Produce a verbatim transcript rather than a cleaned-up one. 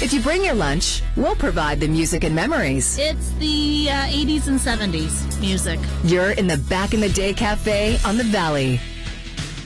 If you bring your lunch, we'll provide the music and memories. It's the uh, eighties and seventies music. You're in the Back in the Day Cafe on the Valley.